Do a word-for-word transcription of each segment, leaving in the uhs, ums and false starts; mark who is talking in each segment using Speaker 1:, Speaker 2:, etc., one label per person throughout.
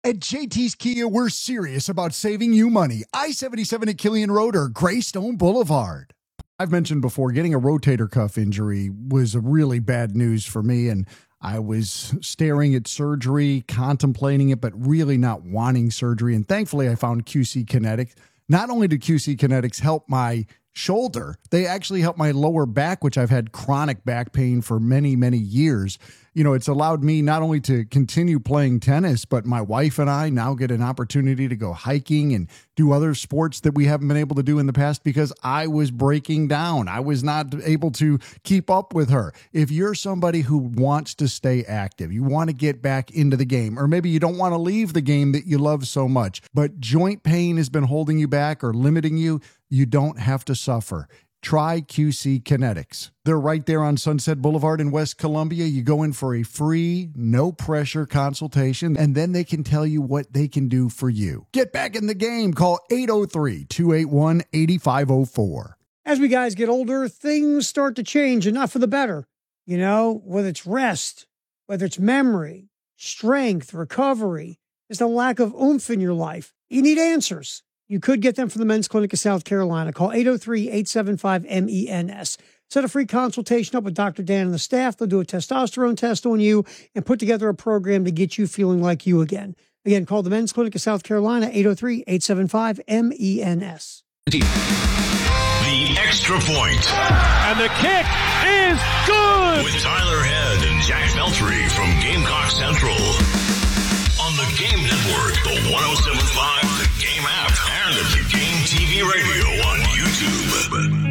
Speaker 1: At J T's Kia, we're serious about saving you money. I seventy-seven at Killian Road or Greystone Boulevard. I've mentioned before, getting a rotator cuff injury was really bad news for me, and I was staring at surgery, contemplating it, but really not wanting surgery. And thankfully, I found Q C Kinetics. Not only did Q C Kinetics help my shoulder, they actually helped my lower back, which I've had chronic back pain for many, many years. You know, it's allowed me not only to continue playing tennis, but my wife and I now get an opportunity to go hiking and do other sports that we haven't been able to do in the past because I was breaking down. I was not able to keep up with her. If you're somebody who wants to stay active, you want to get back into the game, or maybe you don't want to leave the game that you love so much, but joint pain has been holding you back or limiting you, you don't have to suffer. Try Q C Kinetics. They're right there on Sunset Boulevard in West Columbia. You go in for a free, no-pressure consultation, and then they can tell you what they can do for you. Get back in the game. Call eight oh three, two eight one, eight five oh four.
Speaker 2: As we guys get older, things start to change, and not for the better. You know, whether it's rest, whether it's memory, strength, recovery, there's a lack of oomph in your life. You need answers. You could get them from the Men's Clinic of South Carolina. Call eight oh three, eight seven five, M E N S. Set a free consultation up with Doctor Dan and the staff. They'll do a testosterone test on you and put together a program to get you feeling like you again. Again, call the Men's Clinic of South Carolina, eight oh three, eight seven five, M E N S.
Speaker 3: The extra point.
Speaker 4: And the kick is good!
Speaker 3: With Tyler Head and Jack Feltry from Gamecock Central. On the Game Network, the one oh seven point five, the Game app, and the Game T V radio on YouTube.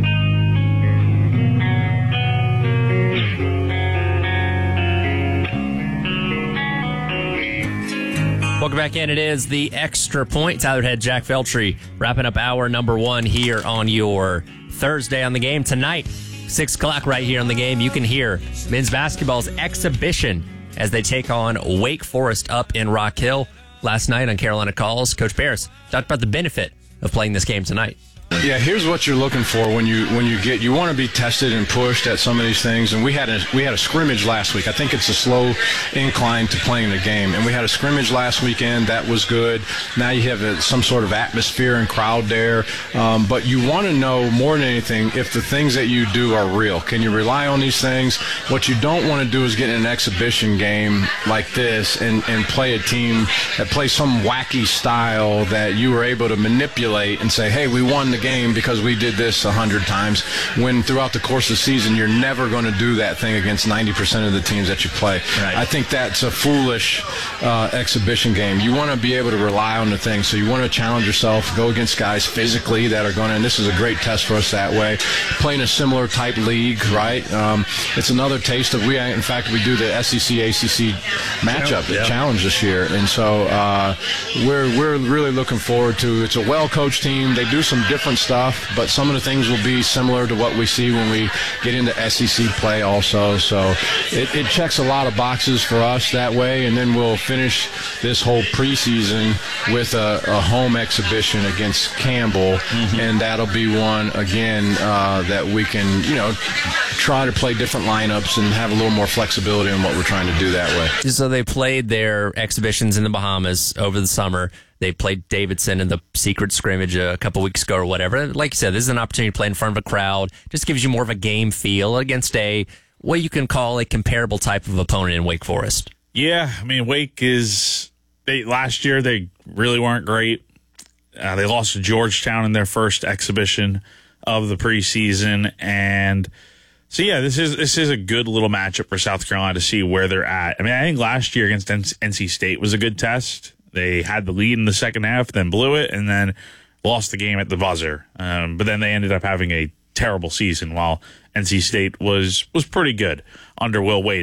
Speaker 5: Welcome back in. It is the Extra Point. Tyler Head, Jack Feltry, wrapping up hour number one here on your Thursday on the Game. Tonight, six o'clock right here on the Game, you can hear men's basketball's exhibition as they take on Wake Forest up in Rock Hill. Last night on Carolina Calls, Coach Paris talked about the benefit of playing this game tonight.
Speaker 6: Yeah, here's what you're looking for when you when you get you want to be tested and pushed at some of these things. And we had a we had a scrimmage last week. I think it's a slow incline to playing the game. And we had a scrimmage last weekend that was good. Now you have a, some sort of atmosphere and crowd there. Um, but you want to know more than anything if the things that you do are real. Can you rely on these things? What you don't want to do is get in an exhibition game like this and and play a team that plays some wacky style that you were able to manipulate and say, hey, we won the game because we did this a hundred times, when throughout the course of the season you're never going to do that thing against ninety percent of the teams that you play. Right. I think that's a foolish uh, exhibition game. You want to be able to rely on the thing, so you want to challenge yourself, go against guys physically that are going to, and this is a great test for us that way, playing a similar type league, right? Um, it's another taste of, we in fact we do the S E C A C C matchup, the yeah. challenge this year, and so uh, we're we're really looking forward to, it's a well-coached team. They do some different stuff, but some of the things will be similar to what we see when we get into S E C play also. So it, it checks a lot of boxes for us that way, and then we'll finish this whole preseason with a, a home exhibition against Campbell, mm-hmm. and that'll be one, again, uh, that we can, you know, try to play different lineups and have a little more flexibility in what we're trying to do that way.
Speaker 5: So they played their exhibitions in the Bahamas over the summer. They played Davidson in the secret scrimmage a couple weeks ago or whatever. Like you said, this is an opportunity to play in front of a crowd. Just gives you more of a game feel against a, what you can call a comparable type of opponent in Wake Forest.
Speaker 4: Yeah, I mean, Wake is, they last year they really weren't great. Uh, they lost to Georgetown in their first exhibition of the preseason. And so, yeah, this is this is a good little matchup for South Carolina to see where they're at. I mean, I think last year against N C State was a good test. They had the lead in the second half, then blew it, and then lost the game at the buzzer. Um, but then they ended up having a terrible season, while N C State was was pretty good under Will Wade.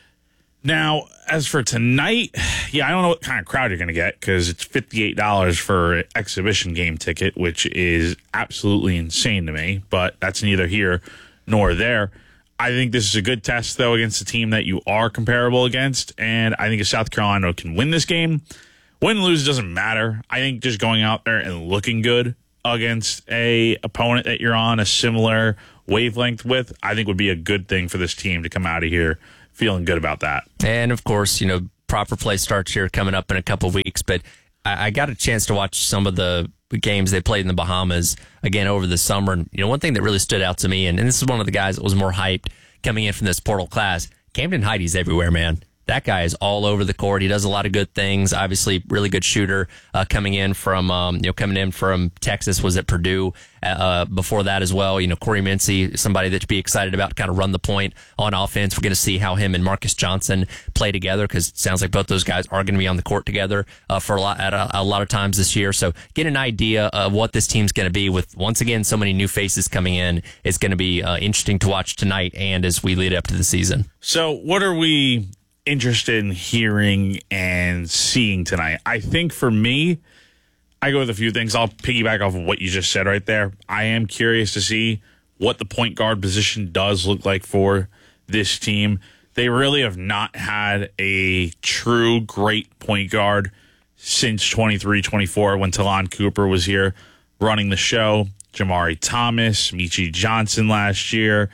Speaker 4: Now, as for tonight, yeah, I don't know what kind of crowd you're going to get, because it's fifty-eight dollars for an exhibition game ticket, which is absolutely insane to me, but that's neither here nor there. I think this is a good test, though, against a team that you are comparable against, and I think if South Carolina can win this game, win and lose doesn't matter. I think just going out there and looking good against a opponent that you're on a similar wavelength with, I think would be a good thing for this team to come out of here feeling good about that.
Speaker 5: And, of course, you know, proper play starts here coming up in a couple weeks. But I, I got a chance to watch some of the games they played in the Bahamas again over the summer. And, you know, one thing that really stood out to me, and, and this is one of the guys that was more hyped coming in from this portal class, Camden Heidi's everywhere, man. That guy is all over the court. He does a lot of good things. Obviously, really good shooter uh, coming in from um, you know coming in from Texas. Was at Purdue uh, before that as well. You know, Corey Mincy, somebody that to be excited about to kind of run the point on offense. We're going to see how him and Marcus Johnson play together because it sounds like both those guys are going to be on the court together uh, for a lot at a, a lot of times this year. So get an idea of what this team's going to be with once again so many new faces coming in. It's going to be uh, interesting to watch tonight and as we lead up to the season.
Speaker 4: So what are we interested in hearing and seeing tonight? I think for me, I go with a few things. I'll piggyback off of what you just said right there. I am curious to see what the point guard position does look like for this team. They really have not had a true great point guard since twenty-three twenty-four when Talon Cooper was here running the show. Jamari Thomas, Michi Johnson last year.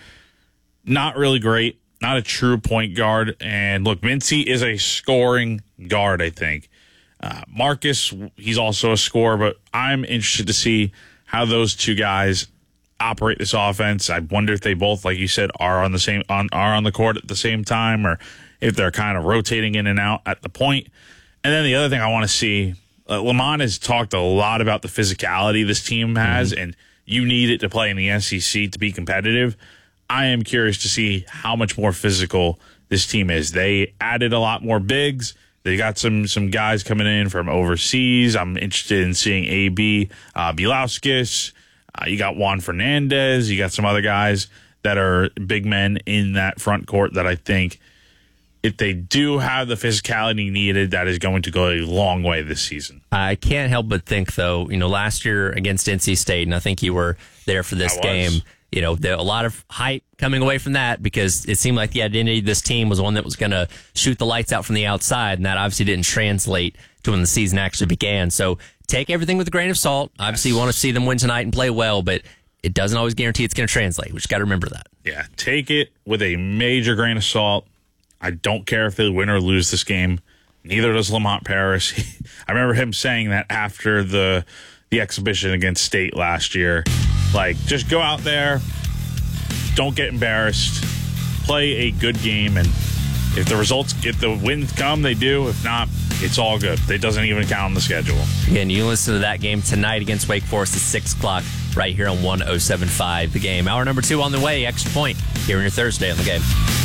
Speaker 4: Not really great. Not a true point guard. And look, Mincy is a scoring guard, I think. Uh, Marcus, he's also a scorer, but I'm interested to see how those two guys operate this offense. I wonder if they both, like you said, are on the same on are on the court at the same time, or if they're kind of rotating in and out at the point. And then the other thing I want to see, uh, Lamont has talked a lot about the physicality this team has, mm-hmm. and you need it to play in the S E C to be competitive. I am curious to see how much more physical this team is. They added a lot more bigs. They got some some guys coming in from overseas. I'm interested in seeing A B uh, Bielauskas. Uh, you got Juan Fernandez. You got some other guys that are big men in that front court that I think if they do have the physicality needed, that is going to go a long way this season.
Speaker 5: I can't help but think, though, you know, last year against N C State, and I think you were there for this game, you know, there a lot of hype coming away from that because it seemed like the identity of this team was one that was going to shoot the lights out from the outside, and that obviously didn't translate to when the season actually began. So take everything with a grain of salt. Obviously, you want to see them win tonight and play well, but it doesn't always guarantee it's going to translate. We just got to remember that.
Speaker 4: Yeah, take it with a major grain of salt. I don't care if they win or lose this game. Neither does Lamont Paris. I remember him saying that after the the exhibition against State last year. Like, just go out there, don't get embarrassed, play a good game, and if the results, if the wins come, they do. If not, it's all good. It doesn't even count on the schedule.
Speaker 5: Again, you listen to that game tonight against Wake Forest at six o'clock right here on one oh seven point five The Game. Hour number two on the way, Extra Point, here on your Thursday on The Game.